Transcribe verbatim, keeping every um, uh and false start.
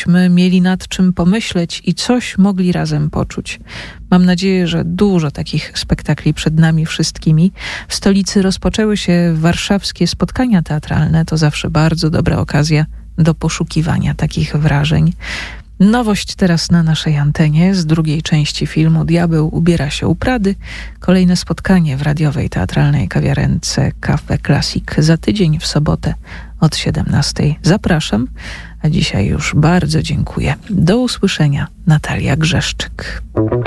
żebyśmy mieli nad czym pomyśleć i coś mogli razem poczuć. Mam nadzieję, że dużo takich spektakli przed nami wszystkimi. W stolicy rozpoczęły się warszawskie spotkania teatralne. To zawsze bardzo dobra okazja do poszukiwania takich wrażeń. Nowość teraz na naszej antenie z drugiej części filmu Diabeł ubiera się u Prady. Kolejne spotkanie w radiowej teatralnej kawiarence Cafe Classic za tydzień w sobotę od siedemnastej. Zapraszam, a dzisiaj już bardzo dziękuję. Do usłyszenia. Natalia Grzeszczyk.